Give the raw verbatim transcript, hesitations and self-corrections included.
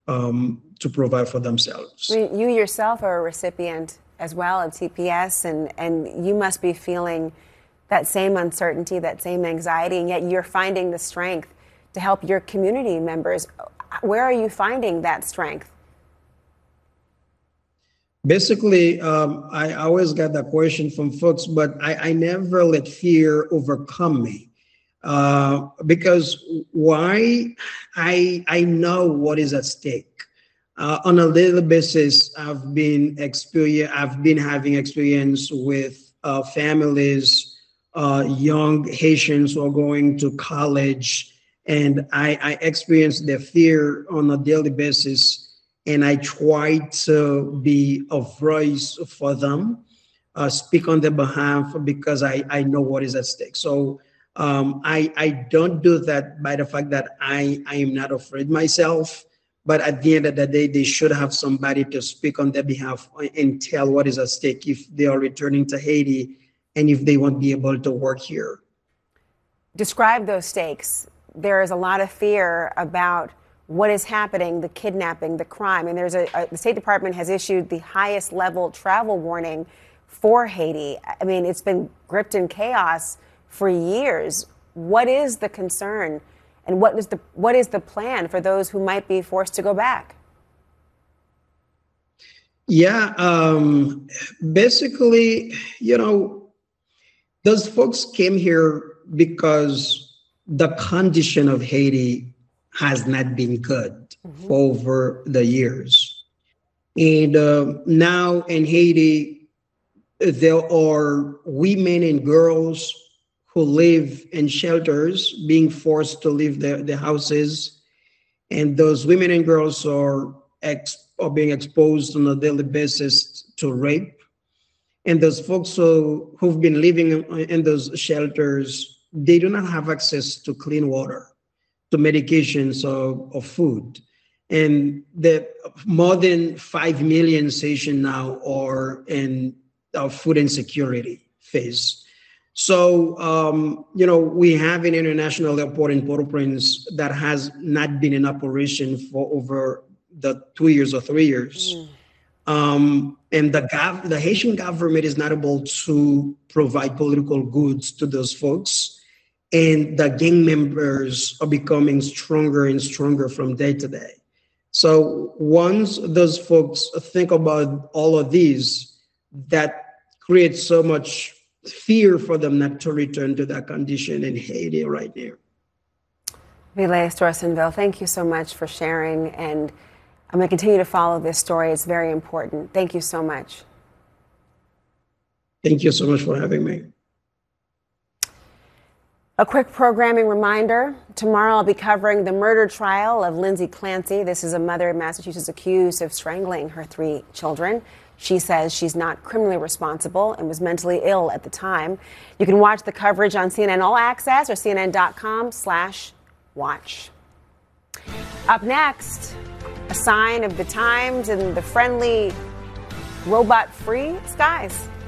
um, to provide for themselves. I mean, you yourself are a recipient as well of T P S, and, and you must be feeling that same uncertainty, that same anxiety, and yet you're finding the strength to help your community members. Where are you finding that strength? Basically, um, I always get that question from folks, but I, I never let fear overcome me. Uh, because why? I I know what is at stake. Uh, on a daily basis, I've been experience. I've been having experience with uh, families, uh, young Haitians who are going to college, and I, I experience their fear on a daily basis, and I try to be a voice for them, uh, speak on their behalf because I, I know what is at stake. So um, I, I don't do that by the fact that I, I am not afraid myself, but at the end of the day, they should have somebody to speak on their behalf and tell what is at stake if they are returning to Haiti and if they won't be able to work here. Describe those stakes. There is a lot of fear about what is happening, the kidnapping, the crime. And there's a, a the State Department has issued the highest level travel warning for Haiti. I mean, it's been gripped in chaos for years. What is the concern, and what is the what is the plan for those who might be forced to go back? Yeah, um, basically, you know, those folks came here because the condition of Haiti has not been good mm-hmm. for over the years. And uh, now in Haiti, there are women and girls who live in shelters being forced to leave their, their houses. And those women and girls are, ex- are being exposed on a daily basis to rape. And those folks who, who've been living in, in those shelters, they do not have access to clean water, to medications or, or food. And the more than five million Haitians now are in our food insecurity phase. So, um, you know, we have an international airport in Port-au-Prince that has not been in operation for over the two years or three years. Mm. Um, and the, gov- the Haitian government is not able to provide political goods to those folks. And the gang members are becoming stronger and stronger from day to day. So once those folks think about all of these, that creates so much fear for them not to return to that condition in Haiti right now. Vilay Storsonville, thank you so much for sharing. And I'm going to continue to follow this story. It's very important. Thank you so much. Thank you so much for having me. A quick programming reminder. Tomorrow I'll be covering the murder trial of Lindsay Clancy. This is a mother in Massachusetts accused of strangling her three children. She says she's not criminally responsible and was mentally ill at the time. You can watch the coverage on C N N All Access or C N N dot com slash watch. Up next, a sign of the times and the friendly robot-free skies.